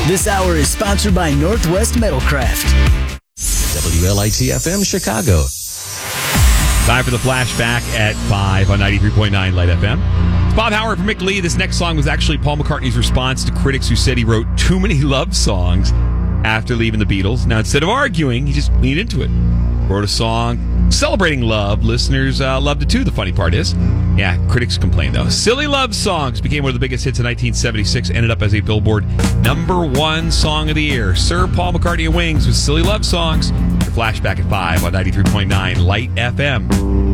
This hour is sponsored by Northwest Metalcraft. WLIT-FM Chicago. Time for the flashback at 5 on 93.9 Light FM. It's Bob Howard from Mick Lee. This next song was actually Paul McCartney's response to critics who said he wrote too many love songs after leaving the Beatles. Now, instead of arguing, he just leaned into it. Wrote a song celebrating love. Listeners loved it too, the funny part is. Yeah, critics complained though. Silly Love Songs became one of the biggest hits in 1976, ended up as a Billboard #1 song of the year. Sir Paul McCartney and Wings with Silly Love Songs. Your flashback at 5 on 93.9 Light FM.